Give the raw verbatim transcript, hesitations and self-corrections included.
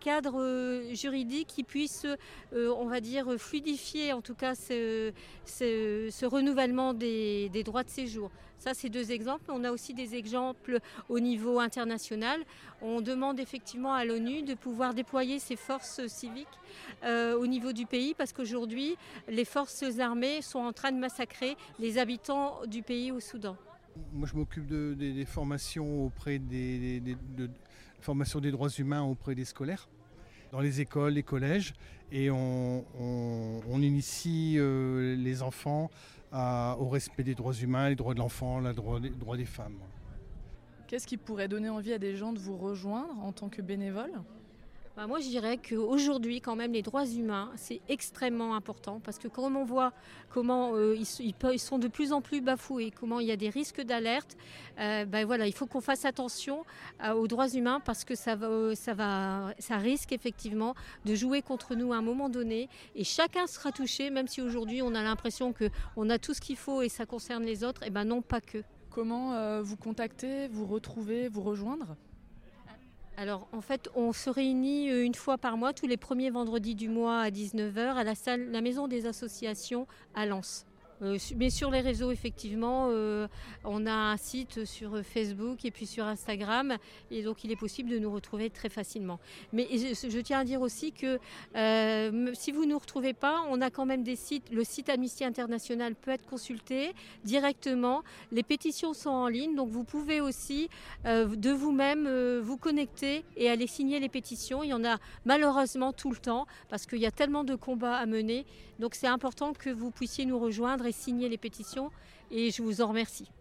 cadre euh, juridique qui puisse, euh, on va dire, fluidifier en tout cas ce, ce, ce renouvellement des, des droits de séjour. Ça, c'est deux exemples. On a aussi des exemples au niveau international. On demande effectivement à l'ONU de pouvoir déployer ses forces civiques euh, au niveau du pays parce qu'aujourd'hui, les forces armées sont en train de massacrer les habitants du pays au Soudan. Moi, je m'occupe de, des, des formations auprès des, des, de, de, formation des droits humains auprès des scolaires, dans les écoles, les collèges, et on, on, on initie euh, les enfants à, au respect des droits humains, les droits de l'enfant, les droits, les droits des femmes. Qu'est-ce qui pourrait donner envie à des gens de vous rejoindre en tant que bénévole ? Bah moi, je dirais qu'aujourd'hui, quand même, les droits humains, c'est extrêmement important parce que comme on voit comment euh, ils, ils, ils sont de plus en plus bafoués, comment il y a des risques d'alerte, euh, bah voilà, il faut qu'on fasse attention euh, aux droits humains parce que ça, va, ça, va, ça risque effectivement de jouer contre nous à un moment donné et chacun sera touché, même si aujourd'hui on a l'impression qu'on a tout ce qu'il faut et ça concerne les autres, et ben non, pas que. Comment euh, vous contacter, vous retrouver, vous rejoindre ? Alors en fait, on se réunit une fois par mois, tous les premiers vendredis du mois à dix-neuf heures à la salle, la Maison des Associations à Lens. Euh, mais sur les réseaux, effectivement, euh, on a un site sur Facebook et puis sur Instagram. Et donc, il est possible de nous retrouver très facilement. Mais je, je tiens à dire aussi que euh, si vous ne nous retrouvez pas, on a quand même des sites. Le site Amnesty International peut être consulté directement. Les pétitions sont en ligne. Donc, vous pouvez aussi euh, de vous-même euh, vous connecter et aller signer les pétitions. Il y en a malheureusement tout le temps parce qu'il y a tellement de combats à mener. Donc, c'est important que vous puissiez nous rejoindre et signer les pétitions et je vous en remercie.